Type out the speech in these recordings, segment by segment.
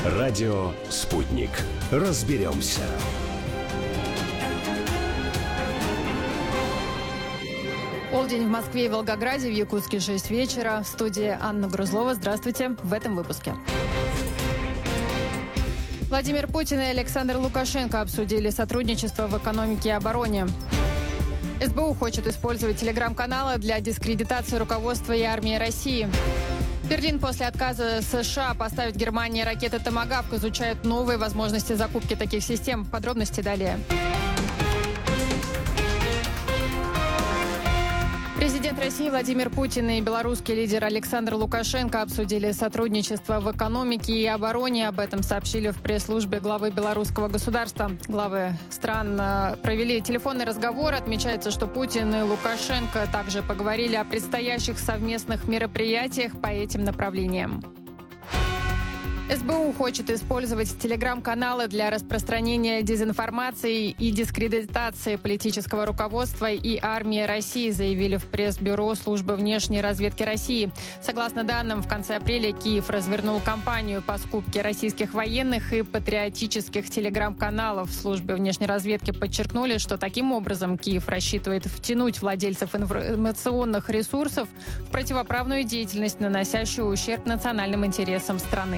Радио «Спутник». Разберемся. Полдень в Москве и Волгограде, в Якутске 6 вечера. В студии Анна Грузлова. Здравствуйте. В этом выпуске. Владимир Путин и Александр Лукашенко обсудили сотрудничество в экономике и обороне. СБУ хочет использовать телеграм-каналы для дискредитации руководства и армии России. Берлин после отказа США поставить Германии ракеты «Томагавк» изучает новые возможности закупки таких систем. Подробности далее. Президент России Владимир Путин и белорусский лидер Александр Лукашенко обсудили сотрудничество в экономике и обороне. Об этом сообщили в пресс-службе главы белорусского государства. Главы стран провели телефонный разговор. Отмечается, что Путин и Лукашенко также поговорили о предстоящих совместных мероприятиях по этим направлениям. СБУ хочет использовать телеграм-каналы для распространения дезинформации и дискредитации политического руководства и армии России, заявили в пресс-бюро Службы внешней разведки России. Согласно данным, в конце апреля Киев развернул кампанию по скупке российских военных и патриотических телеграм-каналов. В Службе внешней разведки подчеркнули, что таким образом Киев рассчитывает втянуть владельцев информационных ресурсов в противоправную деятельность, наносящую ущерб национальным интересам страны.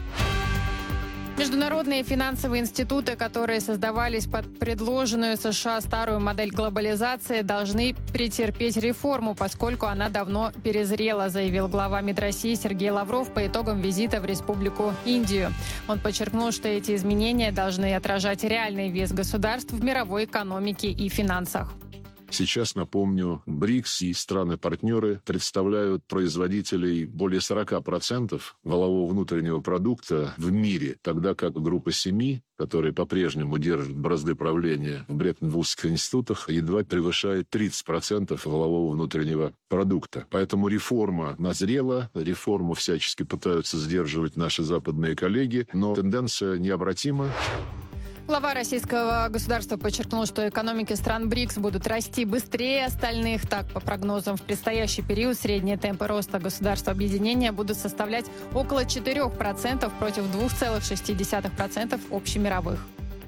Международные финансовые институты, которые создавались под предложенную США старую модель глобализации, должны претерпеть реформу, поскольку она давно перезрела, заявил глава МИД России Сергей Лавров по итогам визита в Республику Индию. Он подчеркнул, что эти изменения должны отражать реальный вес государств в мировой экономике и финансах. Сейчас, напомню, БРИКС и страны-партнеры представляют производителей более 40% валового внутреннего продукта в мире, тогда как группа 7, которая по-прежнему держит бразды правления в Бреттон-Вудских институтах, едва превышает 30% валового внутреннего продукта. Поэтому реформа назрела, реформу всячески пытаются сдерживать наши западные коллеги, но тенденция необратима. Глава российского государства подчеркнул, что экономики стран БРИКС будут расти быстрее остальных. Так, по прогнозам, в предстоящий период средние темпы роста государства объединения будут составлять около 4% против 2,6% общемировых.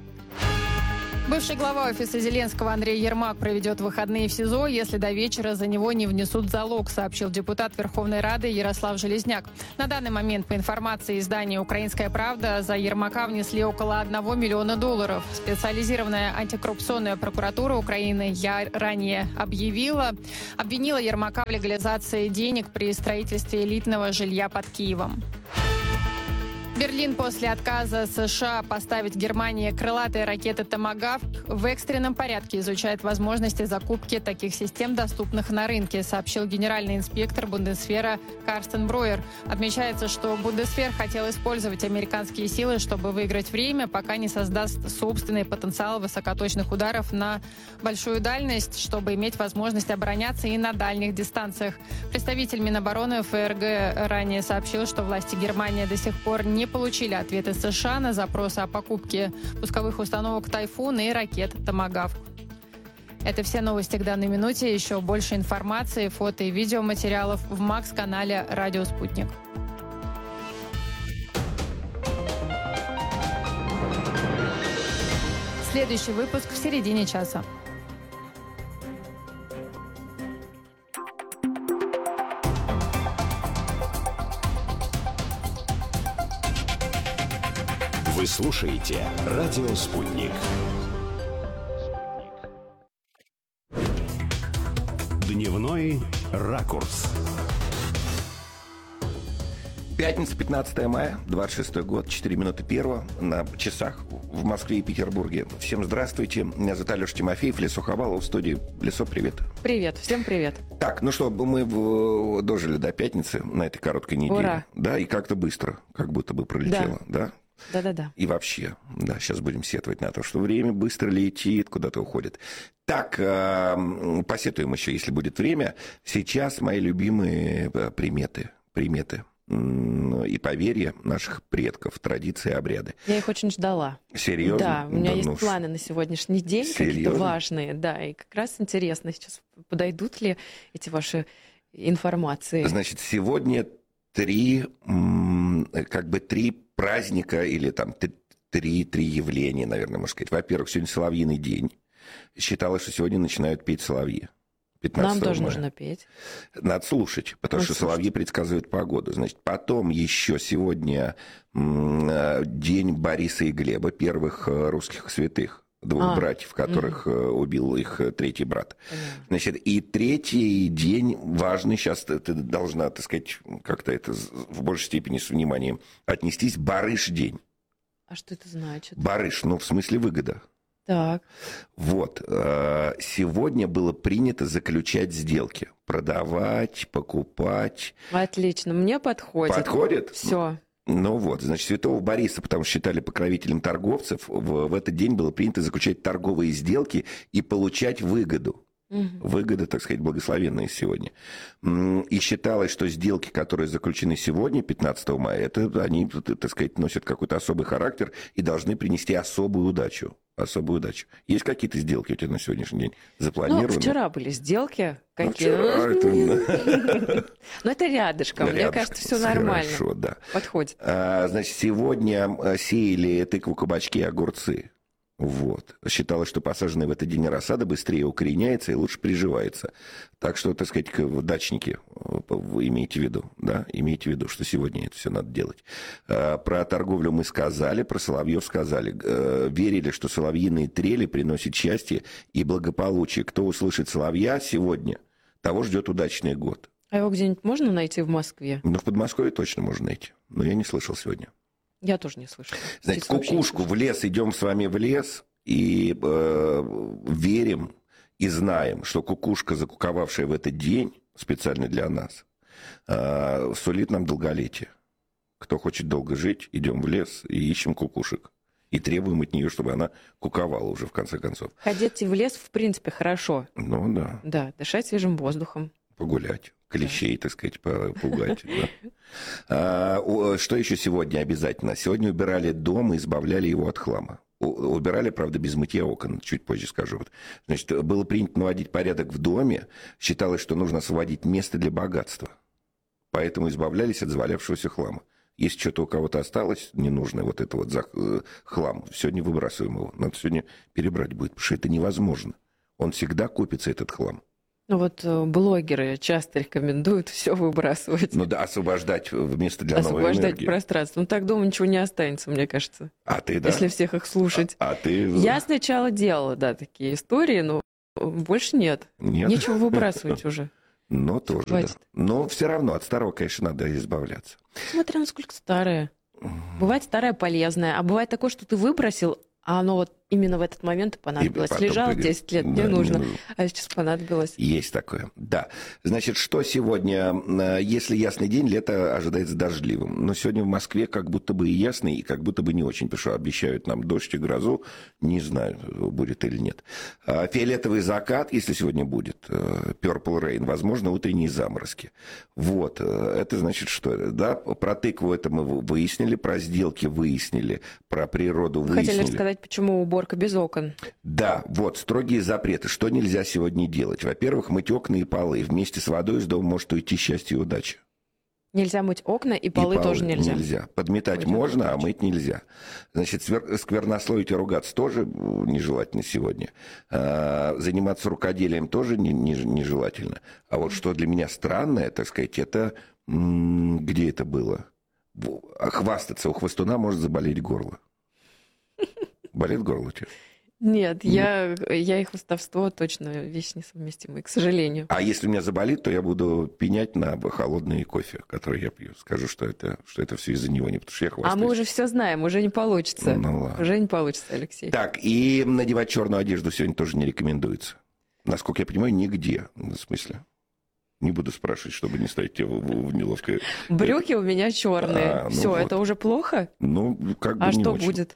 Бывший глава офиса Зеленского Андрей Ермак проведет выходные в СИЗО, если до вечера за него не внесут залог, сообщил депутат Верховной Рады Ярослав Железняк. На данный момент, по информации издания «Украинская правда», за Ермака внесли около $1 миллиона. Специализированная антикоррупционная прокуратура Украины ранее обвинила Ермака в легализации денег при строительстве элитного жилья под Киевом. Берлин после отказа США поставить Германии крылатые ракеты «Томагавк» в экстренном порядке изучает возможности закупки таких систем, доступных на рынке, сообщил генеральный инспектор Бундесвера Карстен Броер. Отмечается, что Бундесвер хотел использовать американские силы, чтобы выиграть время, пока не создаст собственный потенциал высокоточных ударов на большую дальность, чтобы иметь возможность обороняться и на дальних дистанциях. Представитель Минобороны ФРГ ранее сообщил, что власти Германии до сих пор не получили ответы США на запросы о покупке пусковых установок «Тайфун» и ракет «Томагавк». Это все новости к данной минуте. Еще больше информации, фото и видеоматериалов в МАКС-канале «Радио Спутник». Следующий выпуск в середине часа. Вы слушаете «Радио Спутник». Дневной ракурс. Пятница, 15 мая, 26 год, 4 минуты первого на часах в Москве и Петербурге. Всем здравствуйте. Меня зовут Алеша Тимофеев, Лесо Хабалов в студии. Лесо, привет. Привет, всем привет. Так, ну что, мы дожили до пятницы на этой короткой неделе. Ура. Да, и как-то быстро, как будто бы пролетело, да? Да-да-да. И вообще, да, сейчас будем сетовать на то, что время быстро летит, куда-то уходит. Так, посетуем еще, если будет время. Сейчас мои любимые приметы и поверья наших предков, традиции, обряды. Я их очень ждала. Серьезно? Да, у меня есть планы на сегодняшний день, какие-то важные. Да, и как раз интересно сейчас, подойдут ли эти ваши информации. Значит, сегодня 3 праздника или там три явления, наверное, можно сказать. Во-первых, сегодня Соловьиный день. Считалось, что сегодня начинают петь соловьи. Нам тоже мая. нужно петь. Надо слушать, потому что соловьи предсказывают погоду. Значит, потом еще сегодня день Бориса и Глеба, первых русских святых. Двух братьев, которых убил их третий брат. Значит, и третий день важный, сейчас ты должна, так сказать, как-то это в большей степени с вниманием отнестись, Барыш день. А что это значит? Барыш, в смысле выгода. Так. Вот. Сегодня было принято заключать сделки. Продавать, покупать. Отлично, мне подходит. Подходит? Все. Значит, святого Бориса, потому что считали покровителем торговцев, в этот день было принято заключать торговые сделки и получать выгоду. Выгода, так сказать, благословенная сегодня. И считалось, что сделки, которые заключены сегодня, 15 мая, они, так сказать, носят какой-то особый характер и должны принести особую удачу. Есть какие-то сделки у тебя на сегодняшний день запланированы? Вчера были сделки. Какие? Но это рядышком. Мне кажется, все нормально. Хорошо, да. Подходит. Значит, сегодня сеяли тыкву, кабачки и огурцы. Вот. Считалось, что посаженная в этот день рассада быстрее укореняется и лучше приживается. Так что, так сказать, дачники, вы имейте в виду, да, имейте в виду, что сегодня это все надо делать. Про торговлю мы сказали, про соловьев сказали. Верили, что соловьиные трели приносят счастье и благополучие. Кто услышит соловья сегодня, того ждет удачный год. А его где-нибудь можно найти в Москве? В Подмосковье точно можно найти, но я не слышал сегодня. Я тоже не слышала. Знаете, кукушку в лес, идем с вами в лес и верим и знаем, что кукушка, закуковавшая в этот день, специально для нас, сулит нам долголетие. Кто хочет долго жить, идем в лес и ищем кукушек. И требуем от нее, чтобы она куковала уже, в конце концов. Ходить в лес, в принципе, хорошо. Да. Да, дышать свежим воздухом. Погулять. Клещей, так сказать, попугать. Что еще сегодня обязательно? Сегодня убирали дом и избавляли его от хлама. Убирали, правда, без мытья окон, чуть позже скажу. Значит, было принято наводить порядок в доме. Считалось, что нужно освободить место для богатства. Поэтому избавлялись от завалявшегося хлама. Если что-то у кого-то осталось ненужное, вот это вот хлам, сегодня выбрасываем его. Надо сегодня перебрать будет, потому что это невозможно. Он всегда копится, этот хлам. Блогеры часто рекомендуют все выбрасывать. Освобождать место для новой энергии. Освобождать пространство. Так дома ничего не останется, мне кажется. А ты, да? Если всех их слушать. Ты... Я сначала делала, такие истории, но больше нет. Нечего выбрасывать уже. Тоже, хватит. Да. Но все равно от старого, конечно, надо избавляться. Смотря насколько старое. Бывает старое полезное, а бывает такое, что ты выбросил, а оно именно в этот момент понадобилось. Лежал 10 лет, не нужно, а сейчас понадобилось. Есть такое, да. Значит, что сегодня, если ясный день, лето ожидается дождливым. Но сегодня в Москве как будто бы и ясный, и как будто бы не очень, потому что обещают нам дождь и грозу. Не знаю, будет или нет. Фиолетовый закат, если сегодня будет, Purple Rain, возможно, утренние заморозки. Вот, это значит что? Да, про тыкву это мы выяснили, про сделки выяснили, про природу выяснили. Хотели рассказать, почему уборка без окон. Да, строгие запреты. Что нельзя сегодня делать? Во-первых, мыть окна и полы. Вместе с водой из дома может уйти счастье и удача. Нельзя мыть окна, и полы тоже нельзя. Нельзя. Подметать можно, а мыть нельзя. Значит, сквернословить и ругаться тоже нежелательно сегодня. Заниматься рукоделием тоже нежелательно. А вот что для меня странное, так сказать, это... Где это было? Хвастаться. У хвостуна может заболеть горло. Болит горло у тебя? Нет, я и хвастовство точно вещь несовместимая, к сожалению. А если у меня заболит, то я буду пенять на холодный кофе, который я пью. Скажу, что это все из-за него, не потому что я хвастаюсь. А мы уже все знаем, уже не получится. Ладно. Уже не получится, Алексей. Так, и надевать черную одежду сегодня тоже не рекомендуется. Насколько я понимаю, нигде. В смысле? Не буду спрашивать, чтобы не ставить тебя в неловкое... Брюки у меня черные. Все, это уже плохо? Как бы не что очень. Будет?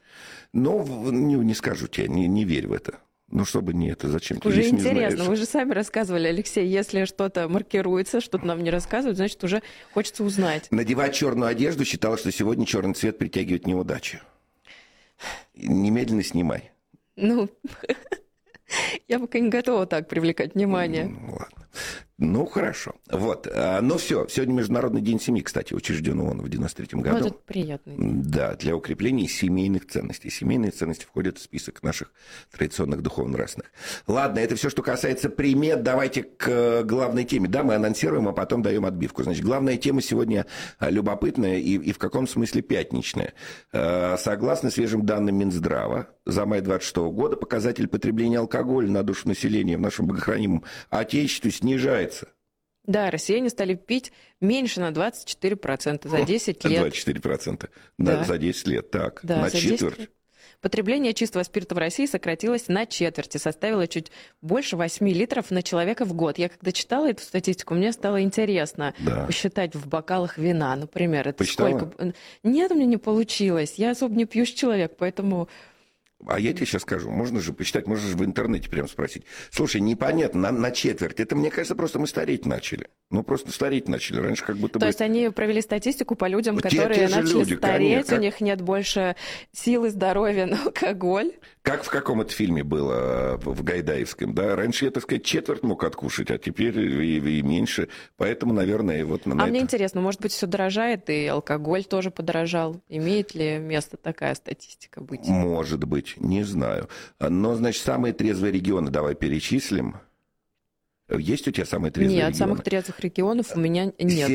Не скажу тебе, не верь в это. Чтобы не это, зачем ты уже интересно, вы же сами рассказывали, Алексей, если что-то маркируется, что-то нам не рассказывают, значит, уже хочется узнать. Надевать черную одежду считалось, что сегодня черный цвет притягивает неудачу. Немедленно снимай. Я пока не готова так привлекать внимание. Ладно. Ну, хорошо. Вот. Ну, все. Сегодня Международный день семьи, кстати, учрежден ООН в 93-м году. Вот это приятный. Да, для укрепления семейных ценностей. Семейные ценности входят в список наших традиционных духовно-нравственных. Ладно, это все, что касается примет. Давайте к главной теме. Да, мы анонсируем, а потом даем отбивку. Значит, главная тема сегодня любопытная и в каком смысле пятничная. Согласно свежим данным Минздрава, за май 2026 года показатель потребления алкоголя на душу населения в нашем богохранимом Отечестве снижается. Да, россияне стали пить меньше на 24% за 10 лет. 24%. Да. За 10 лет, так. Да, на четверть. Лет. Потребление чистого спирта в России сократилось на четверть и составило чуть больше 8 литров на человека в год. Я когда читала эту статистику, мне стало интересно посчитать в бокалах вина, например. Это сколько? Нет, у меня не получилось. Я особо не пьющий человек, поэтому... А я тебе сейчас скажу, можно же посчитать, можно же в интернете прям спросить. Слушай, непонятно, на четверть. Это, мне кажется, просто мы стареть начали. Ну, просто стареть начали. Раньше как будто бы... То есть они провели статистику по людям, которые начали люди, стареть, у них нет больше силы, здоровья на алкоголь. Как в каком-то фильме было, в Гайдаевском, да? Раньше я, так сказать, четверть мог откушать, а теперь и меньше. Поэтому, наверное, вот на мне интересно, может быть, все дорожает, и алкоголь тоже подорожал? Имеет ли место такая статистика быть? Может быть, не знаю. Но, значит, самые трезвые регионы давай перечислим. Есть у тебя самые трезвые регионы? Нет, самых трезвых регионов у меня нет.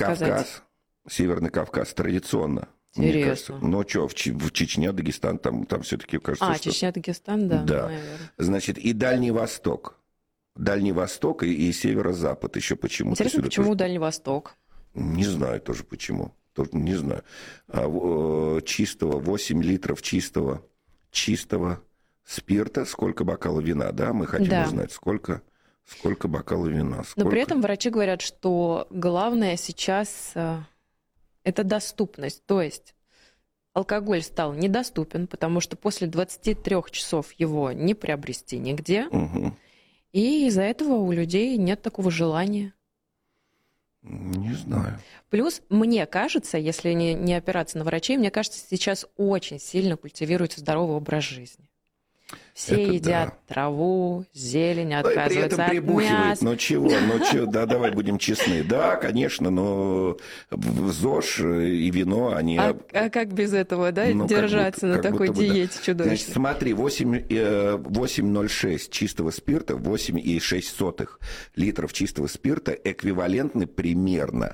Северный Кавказ традиционно. Интересно. Ну, что, в Чечне, Дагестан, там все-таки, кажется, что... Чечня, Дагестан, да. Наверное. Значит, и Дальний Восток. Дальний Восток и Северо-Запад еще почему-то. Интересно, почему тоже... Дальний Восток? Не знаю тоже почему. Тоже не знаю. Чистого, 8 литров чистого спирта. Сколько бокалов вина, да? Мы хотим узнать, сколько бокалов вина. Сколько... Но при этом врачи говорят, что главное сейчас... это доступность. То есть алкоголь стал недоступен, потому что после 23 часов его не приобрести нигде. Угу. И из-за этого у людей нет такого желания. Не знаю. Плюс, мне кажется, если не опираться на врачей, мне кажется, сейчас очень сильно культивируется здоровый образ жизни. Все едят траву, зелень, отказываются от мяса. Ну чего, да, давай будем честны. Да, конечно, но ЗОЖ и вино, они... А как без этого, да, держаться на такой диете чудовищной? Значит, смотри, 8,06 чистого спирта, 8,6 литров чистого спирта эквивалентны примерно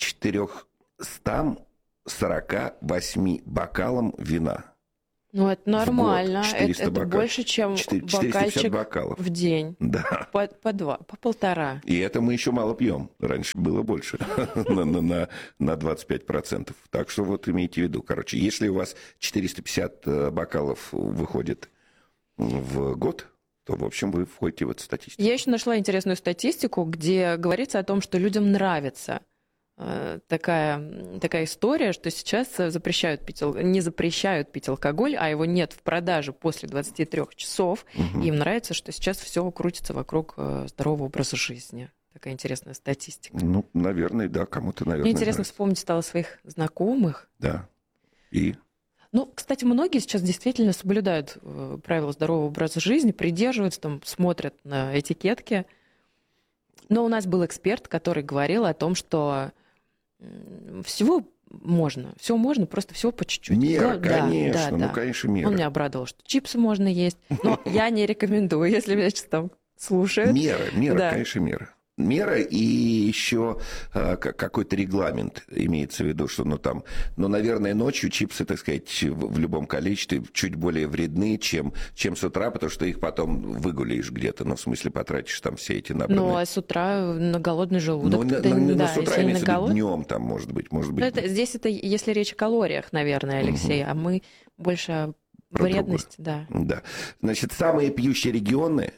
448 бокалам вина. Ну, это нормально. Это больше, чем бокальчик бокалов в день. Да. По 2, по 1,5. И это мы еще мало пьем. Раньше было больше. на 25%. Так что вот имейте в виду. Короче, если у вас 450 бокалов выходит в год, то, в общем, вы входите в эту статистику. Я еще нашла интересную статистику, где говорится о том, что людям нравится такая история, что сейчас не запрещают пить алкоголь, а его нет в продаже после 23 часов. Угу. И им нравится, что сейчас все крутится вокруг здорового образа жизни. Такая интересная статистика. Ну, наверное, да, кому-то, наверное. Мне интересно вспомнить стало своих знакомых. Да. И? Ну, кстати, многие сейчас действительно соблюдают правила здорового образа жизни, придерживаются, там, смотрят на этикетки. Но у нас был эксперт, который говорил о том, что все можно, просто всего по чуть-чуть. Мера, конечно, конечно, мера. Он меня обрадовал, что чипсы можно есть, но я не рекомендую, если меня сейчас там слушают. Мера, конечно, мера. Мера и еще какой-то регламент имеется в виду, что, наверное, ночью чипсы, так сказать, в любом количестве чуть более вредны, чем с утра, потому что их потом выгуляешь где-то, в смысле потратишь там все эти набранные. Ну, а с утра на голодный желудок. С утра имеется в виду днем там, может быть. Здесь это, если речь о калориях, наверное, Алексей, а мы больше... Вредность, да. Значит, самые пьющие регионы,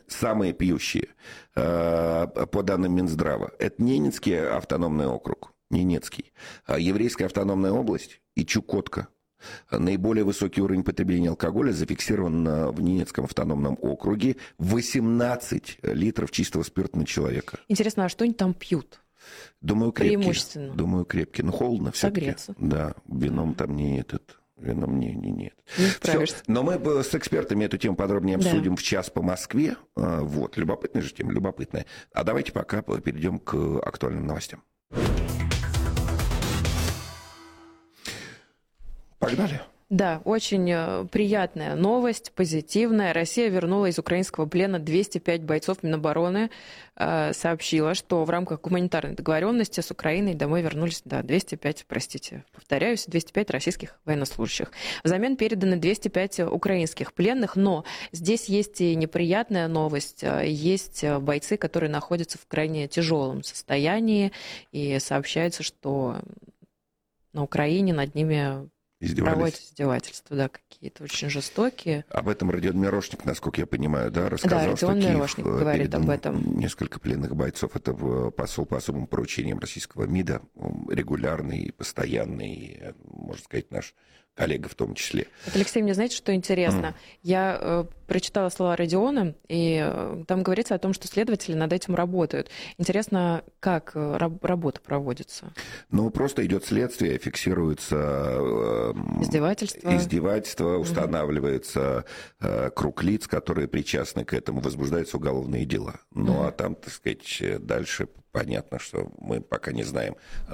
по данным Минздрава, это Ненецкий автономный округ, Ненецкий, Еврейская автономная область и Чукотка. Наиболее высокий уровень потребления алкоголя зафиксирован в Ненецком автономном округе. 18 литров чистого спирта на человека. Интересно, а что они там пьют? Думаю, крепкие. Преимущественно. Холодно все-таки. Согреться. Да, вином там не Вином нет. Не справишься. Всё. Но мы с экспертами эту тему подробнее обсудим в час по Москве. Вот, любопытная же тема, любопытная. А давайте пока перейдем к актуальным новостям. Погнали. Да, очень приятная новость, позитивная. Россия вернула из украинского плена 205 бойцов Минобороны. Сообщила, что в рамках гуманитарной договоренности с Украиной домой вернулись, 205, повторяюсь, 205 российских военнослужащих. Взамен переданы 205 украинских пленных, но здесь есть и неприятная новость. Есть бойцы, которые находятся в крайне тяжелом состоянии, и сообщается, что на Украине над ними проводят издевательства, какие-то очень жестокие. Об этом Родион Мирошник, насколько я понимаю, рассказал, Родион что Мирошник говорит об этом. Несколько пленных бойцов. Это посол по особым поручениям российского МИДа, регулярный, постоянный, можно сказать, наш коллега в том числе. Вот, Алексей, мне знаете, что интересно? Я прочитала слова Родиона, и там говорится о том, что следователи над этим работают. Интересно, как работа проводится? Просто идет следствие, фиксируется издевательство, устанавливается круг лиц, которые причастны к этому, возбуждаются уголовные дела. А там, так сказать, дальше понятно, что мы пока не знаем,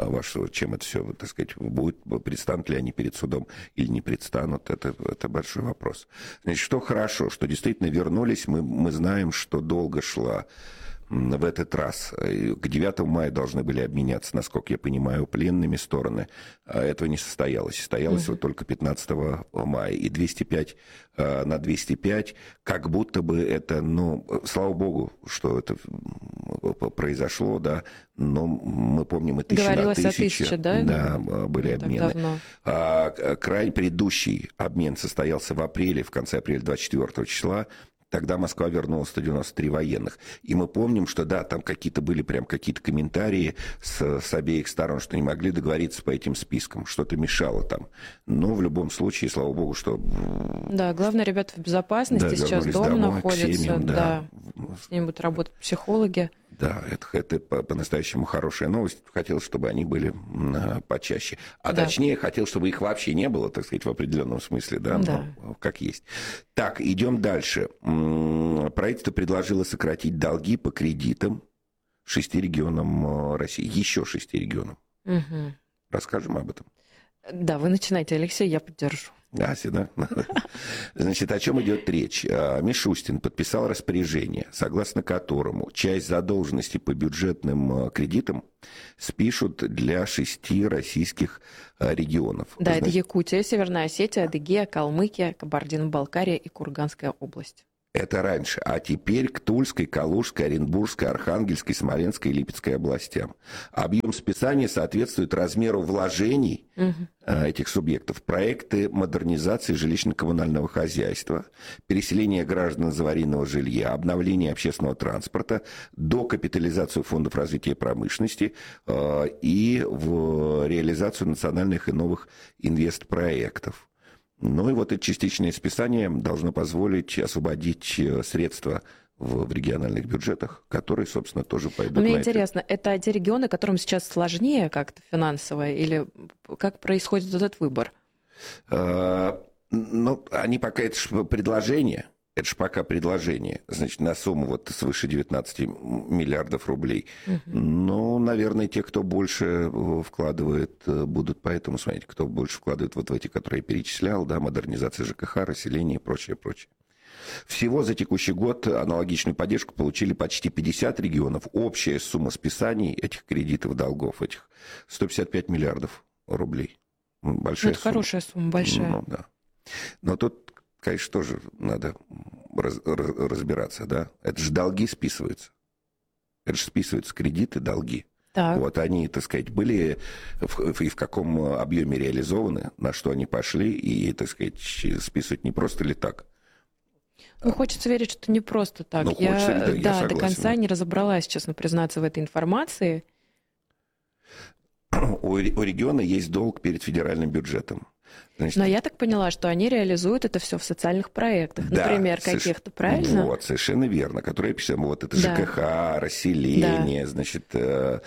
чем это все, так сказать, будет, предстанут ли они перед судом или не предстанут. Это большой вопрос. Значит, что хорошо, что действительно вернулись. Мы знаем, что долго шла в этот раз. К 9 мая должны были обменяться, насколько я понимаю, пленными стороны. Этого не состоялось. Состоялось вот только 15 мая. И 205 на 205, как будто бы это, слава богу, что это произошло, но мы помним и 1000 на 1000. Да, были обмены. Крайне предыдущий обмен состоялся в апреле, в конце апреля 24 числа. Тогда Москва вернула 193 военных. И мы помним, что там были какие-то комментарии с обеих сторон, что не могли договориться по этим спискам, что-то мешало там. Но в любом случае, слава богу, что... Да, главное, ребята в безопасности, сейчас дома находятся. Семьям, с ними будут работать психологи. Да, это по-настоящему хорошая новость. Хотелось, чтобы они были почаще. Точнее, хотел, чтобы их вообще не было, так сказать, в определенном смысле, но как есть. Так, идем дальше. Правительство предложило сократить долги по кредитам 6 регионам России. Еще 6 регионам. Расскажем об этом. Да, вы начинайте, Алексей, я поддержу. Значит, о чем идет речь? Мишустин подписал распоряжение, согласно которому часть задолженности по бюджетным кредитам спишут для 6 российских регионов. Да, это Якутия, Северная Осетия, Адыгея, Калмыкия, Кабардино-Балкария и Курганская область. Это раньше. А теперь к Тульской, Калужской, Оренбургской, Архангельской, Смоленской и Липецкой областям. Объем списания соответствует размеру вложений этих субъектов. Проекты модернизации жилищно-коммунального хозяйства, переселение граждан из аварийного жилья, обновление общественного транспорта, докапитализацию фондов развития промышленности и в реализацию национальных и новых инвестпроектов. И вот это частичное списание должно позволить освободить средства в региональных бюджетах, которые, собственно, тоже пойдут на это. Мне интересно, это те регионы, которым сейчас сложнее как-то финансово, или как происходит этот выбор? Они пока, это же предложение. Это же пока предложение, значит, на сумму свыше 19 миллиардов рублей. Наверное, те, кто больше вкладывает, будут поэтому смотреть, кто больше вкладывает в эти, которые я перечислял, модернизация ЖКХ, расселение и прочее. Всего за текущий год аналогичную поддержку получили почти 50 регионов. Общая сумма списаний этих кредитов, долгов, 155 миллиардов рублей. Большая сумма. Это хорошая сумма, большая. Но тут, конечно, тоже надо разбираться, Это же долги списываются. Это же списываются кредиты, долги. Так. Они, так сказать, были и в каком объеме реализованы, на что они пошли, и, так сказать, списывать не просто ли так. Хочется верить, что не просто так. Я до конца не разобралась, честно признаться, в этой информации. У региона есть долг перед федеральным бюджетом. Значит, но я так поняла, что они реализуют это все в социальных проектах, например, каких-то, правильно? Совершенно верно. Которые пишем, это ЖКХ, расселение, значит,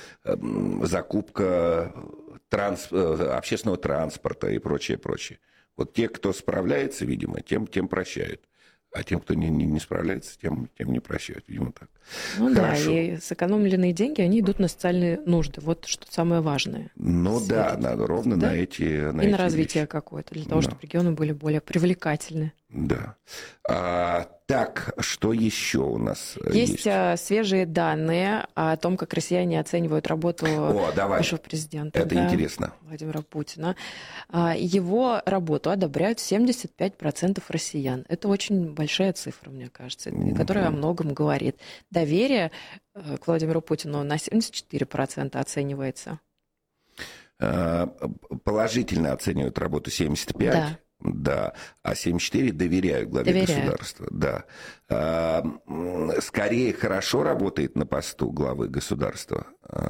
закупка общественного транспорта и прочее. Вот те, кто справляется, видимо, тем прощают. А тем, кто не справляется, тем не прощают, видимо, так. Ну Хорошо. да, и сэкономленные деньги, они идут на социальные нужды. Вот что самое важное. Ну да, надо ровно да? на эти И на эти развитие вещи. какое-то, для того, Да. чтобы регионы были более привлекательны. Да. Так, что еще у нас Есть есть? свежие данные о том, как россияне оценивают работу О, давай. нашего президента. Это интересно. Владимира Путина. Его работу одобряют 75% россиян. Это очень большая цифра, мне кажется, которая о многом говорит. Доверие к Владимиру Путину на 74% оценивается. Положительно оценивают работу 75%. Да. Да, а 74 доверяют главе государства. Да. Скорее хорошо работает на посту главы государства.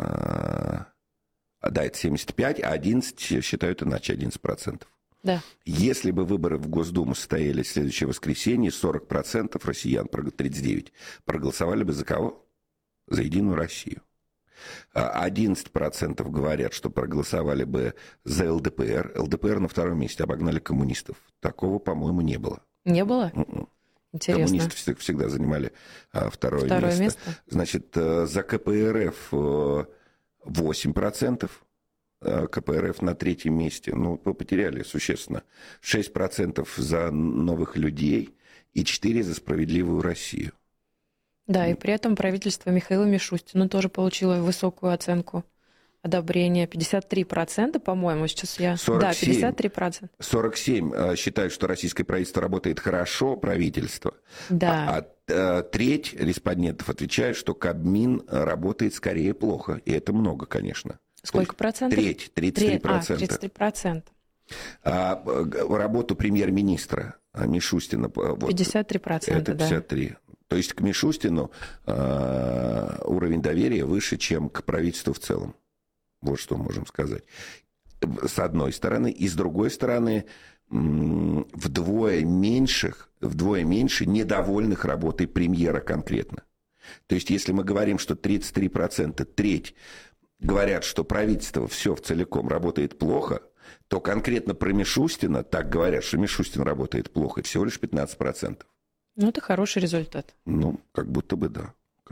Да, это 75, а 11 считают иначе, 11%. Да. Если бы выборы в Госдуму состоялись в следующее воскресенье, 40% россиян, 39%, проголосовали бы за кого? За «Единую Россию». 11% говорят, что проголосовали бы за ЛДПР. ЛДПР на втором месте, обогнали коммунистов. Такого, по-моему, не было. Не было? Интересно. Коммунисты всегда занимали второе место. Значит, за КПРФ 8%. КПРФ на третьем месте. Ну, вы потеряли существенно. 6% за новых людей и 4% за справедливую Россию. Да, и при этом правительство Михаила Мишустина тоже получило высокую оценку одобрения. 53%, по-моему, сейчас я... 47. Да, 53%. 47 считают, что российское правительство работает хорошо, правительство. Да. А треть респондентов отвечает, что Кабмин работает скорее плохо. И это много, конечно. Сколько процентов? Треть, 33%. 33%. Работу премьер-министра Мишустина... 53%, это 53%. Да. То есть к Мишустину уровень доверия выше, чем к правительству в целом. Вот что можем сказать. С одной стороны. И с другой стороны, вдвое меньше недовольных работой премьера конкретно. То есть если мы говорим, что 33%, треть говорят, что правительство все целиком работает плохо, то конкретно про Мишустина так говорят, что Мишустин работает плохо, всего лишь 15%. Ну, это хороший результат. Ну, как будто бы да.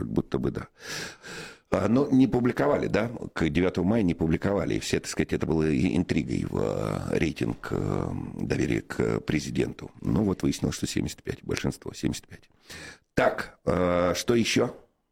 Но не публиковали, да? К 9 мая не публиковали. И все, так сказать, это было интригой в рейтинг доверия к президенту. Ну, вот выяснилось, что 75. Большинство 75. Так, что еще?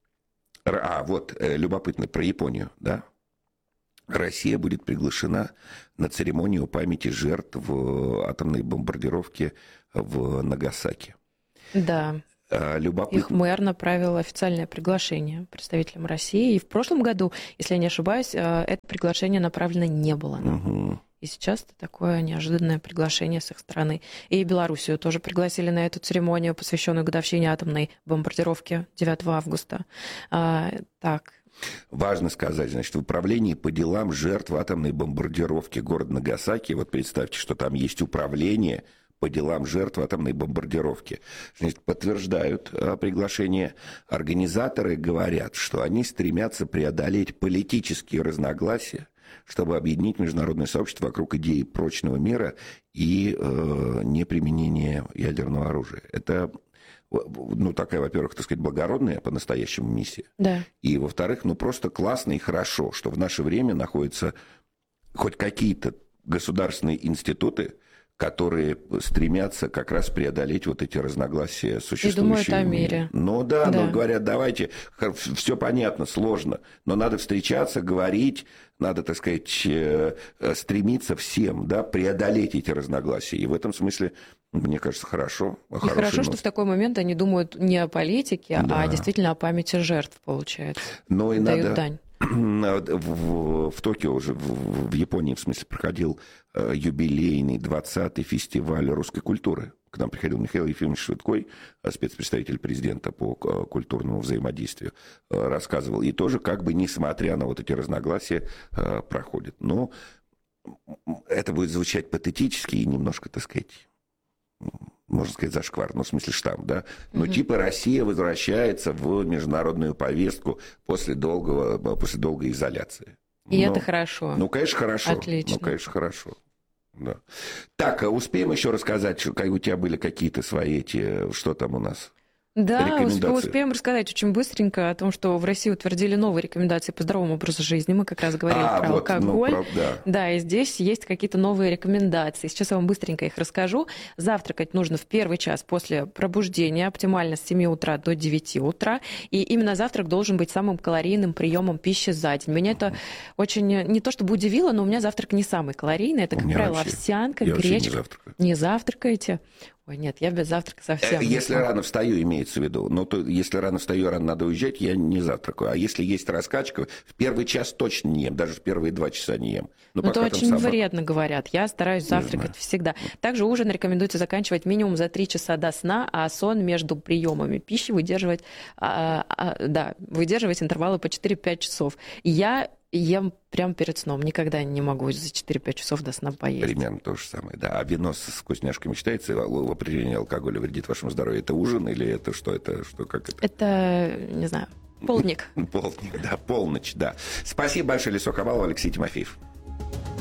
Вот, любопытно, про Японию, да? Россия будет приглашена на церемонию памяти жертв атомной бомбардировки в Нагасаки. Да. Любопытно. Их мэр направил официальное приглашение представителям России. И в прошлом году, если я не ошибаюсь, это приглашение направлено не было. Угу. И сейчас это такое неожиданное приглашение с их стороны. И Белоруссию тоже пригласили на эту церемонию, посвященную годовщине атомной бомбардировки 9 августа. Так. Важно сказать, значит, в управлении по делам жертв атомной бомбардировки города Нагасаки, вот представьте, что там есть управление по делам жертв атомной бомбардировки. Значит, подтверждают приглашение. Организаторы говорят, что они стремятся преодолеть политические разногласия, чтобы объединить международное сообщество вокруг идеи прочного мира и неприменения ядерного оружия. Это, ну, такая, во-первых, так сказать, благородная по-настоящему миссия. Да. И, во-вторых, ну, просто классно и хорошо, что в наше время находятся хоть какие-то государственные институты, которые стремятся как раз преодолеть вот эти разногласия, существующие. И думают о мире. Ну да, но говорят, давайте, все понятно, сложно, но надо встречаться, говорить, надо, так сказать, стремиться всем, да, преодолеть эти разногласия. И в этом смысле, мне кажется, хорошо. И хорошо, что в такой момент они думают не о политике, а действительно о памяти жертв, получается. Но и дают дань. В Токио уже, в Японии, в смысле, проходил юбилейный 20-й фестиваль русской культуры. К нам приходил Михаил Ефимович Швидкой, спецпредставитель президента по культурному взаимодействию, рассказывал. И тоже, как бы, несмотря на вот эти разногласия, проходит. Но это будет звучать патетически и немножко, так сказать, можно сказать, зашквар, ну, в смысле штамп, да? Но типа Россия возвращается в международную повестку после долгой изоляции. И это хорошо. Ну, конечно, хорошо. Отлично. Ну, конечно, хорошо. Да. Так, успеем еще рассказать, что у тебя были какие-то свои что там у нас? Да, успеем рассказать очень быстренько о том, что в России утвердили новые рекомендации по здоровому образу жизни. Мы как раз говорили про алкоголь. Да, и здесь есть какие-то новые рекомендации. Сейчас я вам быстренько их расскажу. Завтракать нужно в первый час после пробуждения, оптимально с 7 утра до 9 утра. И именно завтрак должен быть самым калорийным приемом пищи за день. Меня это очень не то чтобы удивило, но у меня завтрак не самый калорийный. Это, как правило, овсянка, гречка. Не завтракаете? Ой, нет, я без завтрака совсем. Если рано встаю, имеется в виду. Но если рано встаю, рано надо уезжать, я не завтракаю. А если есть раскачка, в первый час точно не ем. Даже в первые 2 часа не ем. Это очень вредно, говорят. Я стараюсь завтракать всегда. Также ужин рекомендуется заканчивать минимум за 3 часа до сна, а сон между приемами пищи выдерживать интервалы по 4-5 часов. Я ем прямо перед сном. Никогда не могу за 4-5 часов до сна поесть. Примерно то же самое, да. А вино с вкусняшками считается в определении алкоголя вредит вашему здоровью? Это ужин или это что? Как это? Это, не знаю, полдник. Полдник, да, полночь, да. Спасибо большое, Лисо Хабалова, Алексей Тимофеев.